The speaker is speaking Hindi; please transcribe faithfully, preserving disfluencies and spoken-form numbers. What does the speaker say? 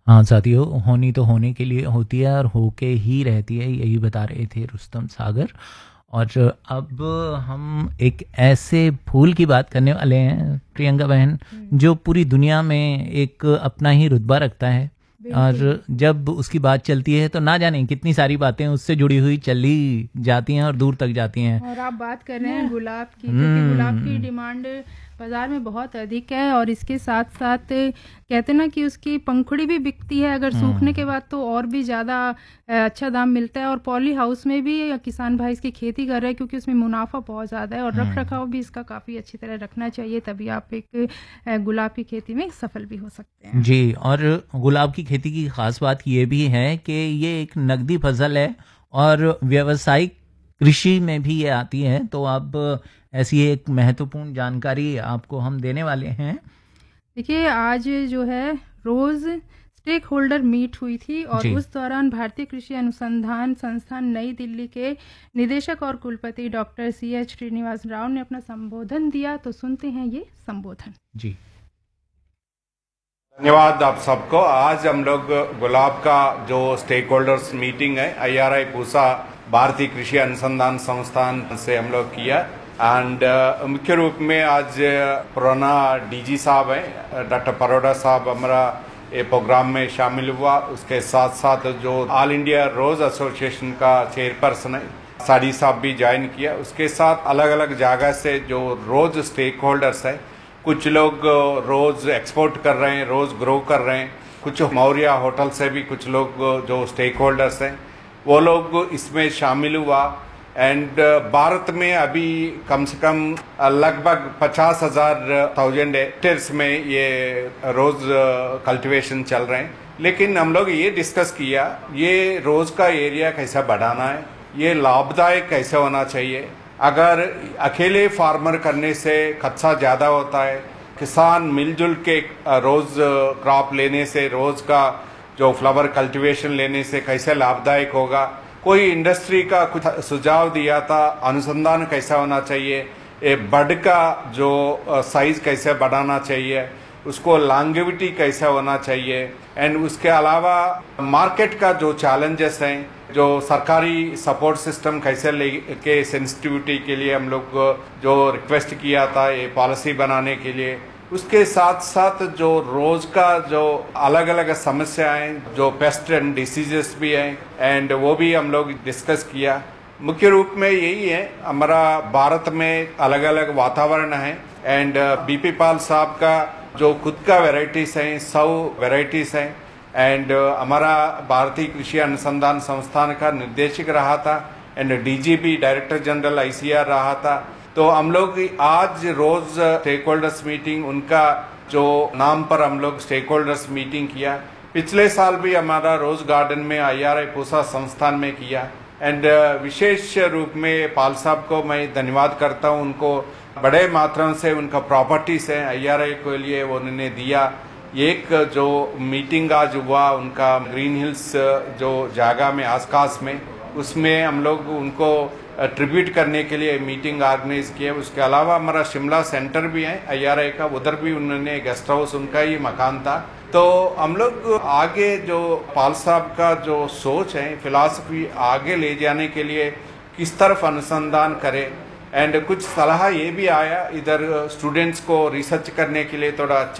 हाँ साथियों, होनी तो होने के लिए होती है और होके ही रहती है, यही बता रहे थे रुस्तम सागर। और अब हम एक ऐसे फूल की बात करने वाले हैं प्रियंका बहन, हम्म, जो पूरी दुनिया में एक अपना ही रुतबा रखता है। बिल्कुल। और जब उसकी बात चलती है तो ना जाने कितनी सारी बातें उससे जुड़ी हुई चली जाती हैं और दूर तक जाती हैं। और आप बात कर रहे हैं गुलाब की, क्योंकि गुलाब की हम्म। डिमांड बाजार में बहुत अधिक है। और इसके साथ साथ कहते हैं ना कि उसकी पंखुड़ी भी बिकती है, अगर सूखने के हम्म। बाद तो और भी ज़्यादा अच्छा दाम मिलता है। और पॉली हाउस में भी किसान भाई इसकी खेती कर रहे हैं, क्योंकि उसमें मुनाफा बहुत ज़्यादा है और रख हम्म। रखाव भी इसका काफ़ी अच्छी तरह रखना चाहिए, तभी आप एक अ, गुलाब की खेती में सफल भी हो सकते हैं। जी, और गुलाब की खेती की खास बात ये भी है कि ये एक नकदी फसल है और व्यावसायिक कृषि में भी ये आती है। तो अब ऐसी एक महत्वपूर्ण जानकारी आपको हम देने वाले हैं। देखिए, आज जो है रोज़ स्टेक होल्डर मीट हुई थी, और जी। उस दौरान भारतीय कृषि अनुसंधान संस्थान नई दिल्ली के निदेशक और कुलपति doctor C H Srinivas Rao ने अपना संबोधन दिया। तो सुनते हैं ये संबोधन। जी। धन्यवाद आप सबको। आज हम लोग गुलाब का जो स्टेक होल्डर्स मीटिंग है आई आर आई पूसा भारतीय कृषि अनुसंधान संस्थान से हम लोग किया। एंड uh, मुख्य रूप में आज पुराना डीजी साहब हैं, डॉक्टर परोड़ा साहब हमारा ये प्रोग्राम में शामिल हुआ। उसके साथ साथ जो ऑल इंडिया रोज एसोसिएशन का चेयरपर्सन है साड़ी साहब भी ज्वाइन किया। उसके साथ अलग अलग जगह से जो रोज स्टेक होल्डर्स है, कुछ लोग रोज एक्सपोर्ट कर रहे हैं, रोज ग्रो कर रहे हैं, कुछ मौर्या होटल से भी कुछ लोग जो स्टेक होल्डर्स हैं वो लोग इसमें शामिल हुआ। एंड भारत में अभी कम से कम लगभग पचास हजार थाउजेंड हेक्टेयर्स में ये रोज कल्टीवेशन चल रहे हैं। लेकिन हम लोग ये डिस्कस किया ये रोज का एरिया कैसा बढ़ाना है, ये लाभदायक कैसे होना चाहिए। अगर अकेले फार्मर करने से खर्चा ज़्यादा होता है, किसान मिलजुल के रोज़ क्रॉप लेने से, रोज़ का जो फ्लावर कल्टीवेशन लेने से कैसे लाभदायक होगा। कोई इंडस्ट्री का कुछ सुझाव दिया था, अनुसंधान कैसा होना चाहिए, ए बड का जो साइज कैसे बढ़ाना चाहिए, उसको लॉन्गेविटी कैसा होना चाहिए। एंड उसके अलावा मार्केट का जो चैलेंजेस हैं, जो सरकारी सपोर्ट सिस्टम कैसे लेके सेंसिटिविटी के लिए हम लोग जो रिक्वेस्ट किया था ये पॉलिसी बनाने के लिए। उसके साथ साथ जो रोज का जो अलग अलग समस्याएं, जो पेस्ट एंड डिसीजेस भी हैं, एंड वो भी हम लोग डिस्कस किया। मुख्य रूप में यही है, हमारा भारत में अलग अलग वातावरण है। एंड बीपी पाल साहब का जो खुद का वेराइटीज हैं, सौ वेराइटीज हैं। एंड uh, हमारा भारतीय कृषि अनुसंधान संस्थान का निर्देशक रहा था, and DGP director general ICR रहा था। तो हम लोग आज रोज स्टेक होल्डर्स मीटिंग, उनका जो नाम पर हम लोग स्टेक होल्डर्स मीटिंग किया। पिछले साल भी हमारा रोज गार्डन में आई आर आई पूसा संस्थान में किया। एंड uh, विशेष रूप में पाल साहब को मैं धन्यवाद करता हूँ। उनको बड़े मात्रा से उनका प्रॉपर्टीज है आई आर आई के लिए उन्होंने दिया। एक जो मीटिंग आज हुआ उनका ग्रीन हिल्स जो जगह में आसपास में, उसमें हम लोग उनको ट्रिब्यूट करने के लिए मीटिंग ऑर्गेनाइज किया। उसके अलावा हमारा शिमला सेंटर भी है आई आर आई का, उधर भी उन्होंने गेस्ट हाउस, उनका ही मकान था। तो हम लोग आगे जो पाल साहब का जो सोच है, फिलॉसफी आगे ले जाने के लिए किस तरफ अनुसंधान करें। एंड कुछ सलाह ये भी आया इधर स्टूडेंट्स को रिसर्च करने के लिए थोड़ा